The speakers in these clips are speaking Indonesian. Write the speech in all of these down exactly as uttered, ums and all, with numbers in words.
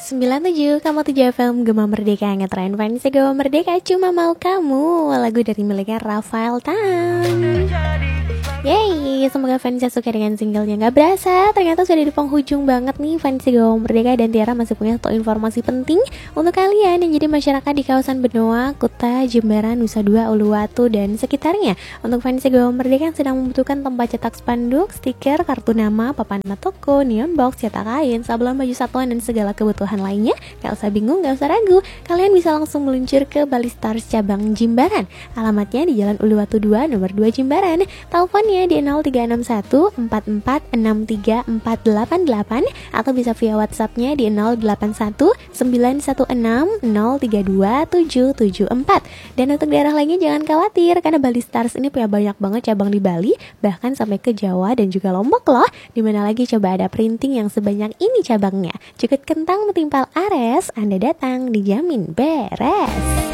sembilan puluh tujuh koma tujuh F M Gema Merdeka, ngetren fans Gema Merdeka, cuma mau kamu. Lagu dari miliknya Rafael Tan. Yeay, semoga fansnya suka dengan singlenya. Gak berasa, ternyata sudah di penghujung banget nih fans Gema Merdeka. Dan Tiara masih punya satu informasi penting untuk kalian yang jadi masyarakat di kawasan Benoa, Kuta, Jemberan, Nusa Dua, Uluwatu, dan sekitarnya. Untuk fans Gema Merdeka yang sedang membutuhkan tempat cetak spanduk, stiker, kartu nama, papan toko, neon box, cetak kain, sablon baju satuan, dan segala kebutuhan lainnya. Gak usah bingung, gak usah ragu, kalian bisa langsung meluncur ke Bali Stars cabang Jimbaran. Alamatnya di Jalan Uluwatu dua, nomor dua Jimbaran. Teleponnya di nol tiga enam satu empat empat enam tiga empat delapan delapan atau bisa via WhatsAppnya di nol delapan satu sembilan satu enam nol tiga dua tujuh tujuh empat. Dan untuk daerah lainnya jangan khawatir, karena Bali Stars ini punya banyak banget cabang di Bali, bahkan sampai ke Jawa dan juga Lombok loh. Dimana lagi coba ada printing yang sebanyak ini cabangnya. Cukup kentang metimpal ares, Anda datang dijamin beres.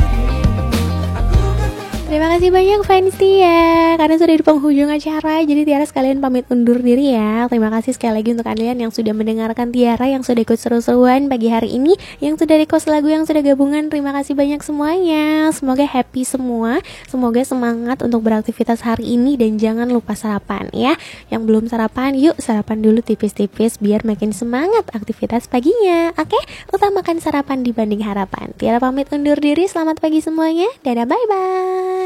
Terima kasih banyak fans Tia, karena sudah di penghujung acara. Jadi Tiara sekalian pamit undur diri ya. Terima kasih sekali lagi untuk kalian yang sudah mendengarkan Tiara, yang sudah ikut seru-seruan pagi hari ini, yang sudah request lagu, yang sudah gabungan. Terima kasih banyak semuanya. Semoga happy semua, semoga semangat untuk beraktivitas hari ini. Dan jangan lupa sarapan ya. Yang belum sarapan, yuk sarapan dulu tipis-tipis biar makin semangat aktivitas paginya. Oke, utamakan sarapan dibanding harapan. Tiara pamit undur diri, selamat pagi semuanya. Dadah, bye-bye.